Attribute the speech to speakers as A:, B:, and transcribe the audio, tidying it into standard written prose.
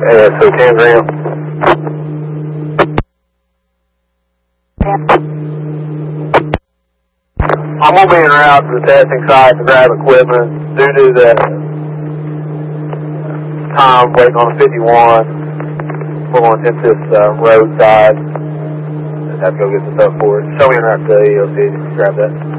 A: So 10 grams. I'm going to be en route to the testing site to grab equipment. Due to the time waiting on the 51, we're going to attempt this roadside. Just have to go get the stuff for it. Show me en route to the EOC. Grab that.